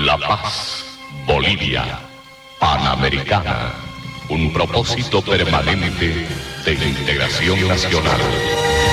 La Paz, Bolivia, Panamericana, un propósito permanente de integración nacional.